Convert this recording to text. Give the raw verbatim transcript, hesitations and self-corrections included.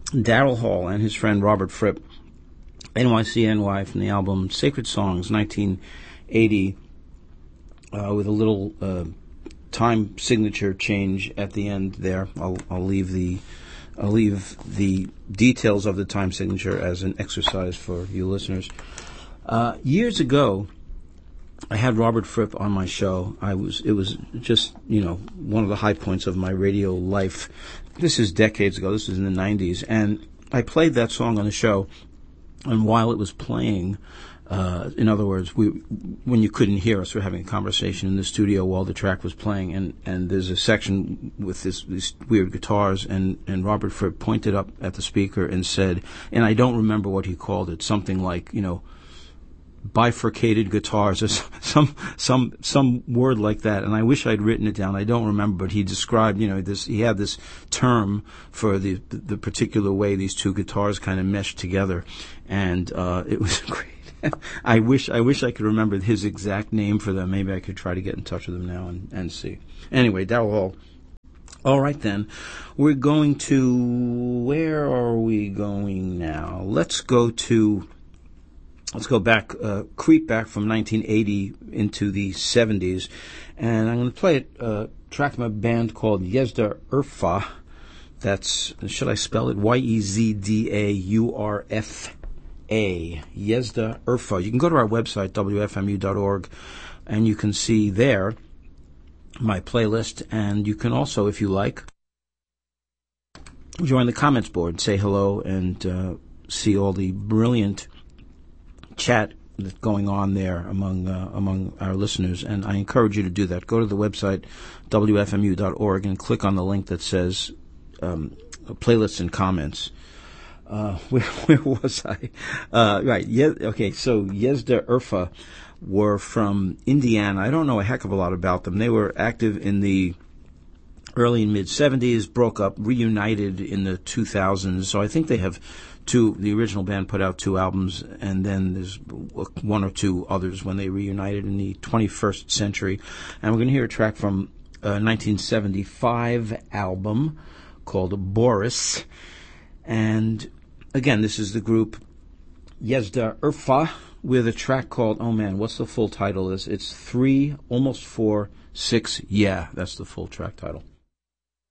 Daryl Hall and his friend Robert Fripp, N Y C N Y, from the album Sacred Songs, nineteen eighty, uh, with a little uh, time signature change at the end there. I'll, I'll leave the I'll leave the details of the time signature as an exercise for you listeners. Uh, years ago, I had Robert Fripp on my show. I was it was just, you know, one of the high points of my radio life. This is decades ago. This is in the nineties. And I played that song on the show, and while it was playing, uh, in other words, we when you couldn't hear us, we were having a conversation in the studio while the track was playing, and, and there's a section with this, these weird guitars, and, and Robert Fripp pointed up at the speaker and said, and I don't remember what he called it, something like, you know, bifurcated guitars or some some some word like that, and I wish I'd written it down. I don't remember, but he described, you know, this. He had this term for the the particular way these two guitars kind of meshed together, and uh, it was great. I wish I wish I could remember his exact name for them. Maybe I could try to get in touch with him now and, and see. Anyway, Daryl Hall. All right, then. We're going to, where are we going now? Let's go to. Let's go back, uh, creep back from nineteen eighty into the seventies, and I'm going to play a uh, track from a band called Yezda Urfa. That's, should I spell it? Y E Z D A U R F A. Yezda Urfa. You can go to our website, W F M U dot org, and you can see there my playlist, and you can also, if you like, join the comments board, say hello, and uh, see all the brilliant chat that's going on there among uh, among our listeners, and I encourage you to do that. Go to the website, W F M U dot org, and click on the link that says um, playlists and comments. Uh, where, where was I? Uh, right, yeah, okay, so Yezda Urfa were from Indiana. I don't know a heck of a lot about them. They were active in the early and mid-seventies, broke up, reunited in the two thousands, so I think they have two, the original band put out two albums, and then there's one or two others when they reunited in the twenty-first century. And we're going to hear a track from a nineteen seventy-five album called Boris. And again, this is the group Yezda Urfa with a track called, oh man, what's the full title? It's, it's three, almost four, six, yeah, that's the full track title.